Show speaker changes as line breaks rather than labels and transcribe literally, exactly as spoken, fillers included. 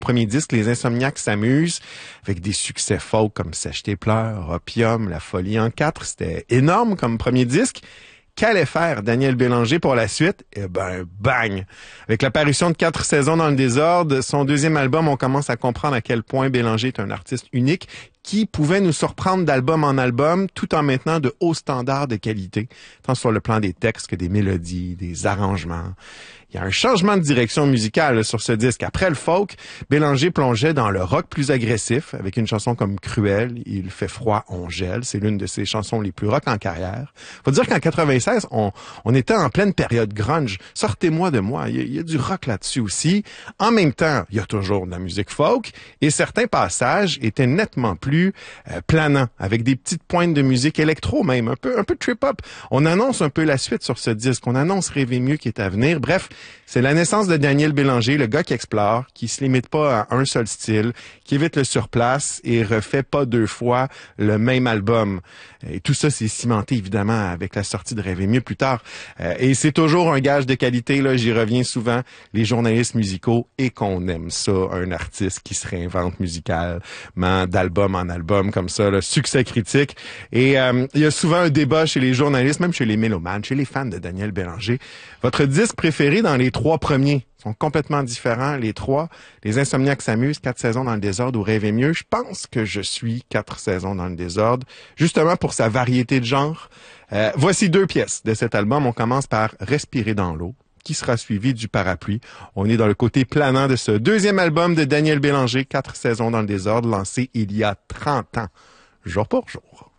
premier disque, les Insomniaques s'amusent avec des succès folk comme Sèche tes pleurs, Opium, La folie en quatre. C'était énorme comme premier disque. Qu'allait faire Daniel Bélanger pour la suite? Eh ben, bang! Avec l'apparition de Quatre saisons dans le désordre, son deuxième album, on commence à comprendre à quel point Bélanger est un artiste unique qui pouvait nous surprendre d'album en album tout en maintenant de hauts standards de qualité, tant sur le plan des textes que des mélodies, des arrangements. Il y a un changement de direction musicale là, sur ce disque. Après le folk, Bélanger plongeait dans le rock plus agressif avec une chanson comme Cruel, Il fait froid, on gèle. C'est l'une de ses chansons les plus rock en carrière. Faut dire qu'en quatre-vingt-seize, on, on était en pleine période grunge. Sortez-moi de moi. Il y, a, il y a du rock là-dessus aussi. En même temps, il y a toujours de la musique folk et certains passages étaient nettement plus euh, planants, avec des petites pointes de musique électro même, un peu, un peu trip-hop. On annonce un peu la suite sur ce disque. On annonce Rêver mieux qui est à venir. Bref, c'est la naissance de Daniel Bélanger, le gars qui explore, qui se limite pas à un seul style, qui évite le surplace et refait pas deux fois le même album. Et tout ça, c'est cimenté évidemment avec la sortie de Rêver mieux plus tard. Euh, et c'est toujours un gage de qualité, là, j'y reviens souvent, les journalistes musicaux, et qu'on aime ça, un artiste qui se réinvente musicalement d'album en album comme ça, là, succès critique. Et euh, il y a souvent un débat chez les journalistes, même chez les mélomanes, chez les fans de Daniel Bélanger. Votre disque préféré dans les trois premiers sont complètement différents, les trois. Les Insomniaques s'amusent, Quatre saisons dans le désordre ou Rêver mieux. Je pense que je suis Quatre saisons dans le désordre, justement pour sa variété de genre. Euh, voici deux pièces de cet album. On commence par Respirer dans l'eau, qui sera suivi du Parapluie. On est dans le côté planant de ce deuxième album de Daniel Bélanger, Quatre saisons dans le désordre, lancé il y a trente ans, jour pour jour.